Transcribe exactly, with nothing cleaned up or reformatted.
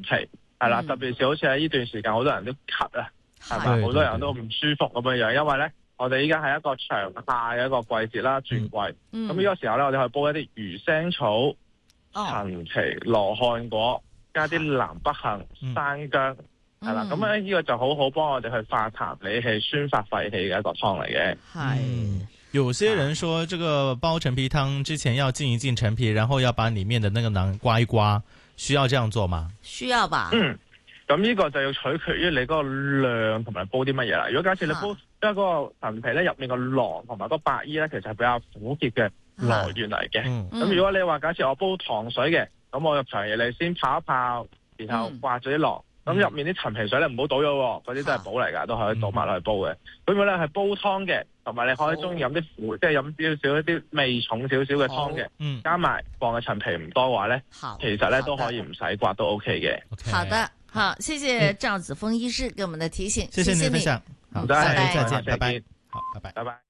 皮，係啦，特別是好似喺呢段時間，好多人都咳啊，係咪？好多人都唔舒服咁樣樣，因為咧，我哋依家係一個長夏嘅一個季節啦，轉季。咁呢、嗯、個時候咧，我哋去煲一啲魚腥草、陳皮、羅漢果，加啲南北杏、生薑，係啦。咁咧呢個就好好幫我哋去化痰理氣、宣發肺氣嘅一個湯嚟嘅。 係、嗯。 有些人說，這個煲陳皮湯之前要浸一浸陳皮，然後要把裏面的那個囊刮一刮，需要這樣做嗎？ 需要吧。 嗯，咁呢個就要取決於你嗰個量同埋煲啲乜嘢啦。如果假設你煲，因為嗰個陳皮咧入面個囊同埋個白衣咧，其實係比較苦澀嘅來源嚟嘅。咁、嗯、如果你話假設我煲糖水嘅，咁我入場嘢你先泡一泡，然後刮咗啲囊。咁入、嗯、面啲陳皮水咧唔好倒咗，嗰啲都係寶嚟㗎，都可以倒埋落去煲嘅。咁如果咧係煲湯嘅，同埋你可以中意飲啲苦，即係飲少少一啲味重少少嘅湯嘅，嗯、加埋放嘅陳皮唔多嘅話咧，其實咧都可以唔使刮都 OK 嘅。 好的，好，謝謝趙子峰醫師給我們的提醒， 謝謝你的分享， 好， 再見， 拜拜， 再見，拜拜，好，拜拜， 拜拜。